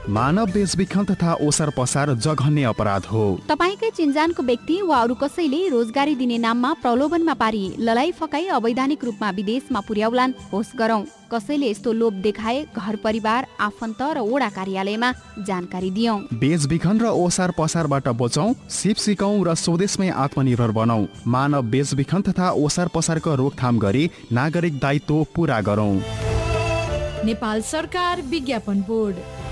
मानव बेचबिखन तथा ओसार पसार जघन्य अपराध हो। तपाईकै चिन्जानको व्यक्ति वा अरू कसैले रोजगारी दिने नाममा प्रलोभनमा पारी ललाई फकाई अवैधानिक रूपमा विदेशमा पुर्याउलान् होस् गरौँ। कसैले यस्तो लोभ देखाए घर परिवार आफन्त र वडा कार्यालयमा जानकारी दियौं। बेचबिखन र ओसार पसारबाट बचौं, सिप सिकौं र स्वदेशमै आत्मनिर्भर बनौं। मानव बेचबिखन तथा ओसार पसारको रोकथाम गरी नागरिक दायित्व पूरा गरौं। नेपाल सरकार विज्ञापन बोर्ड।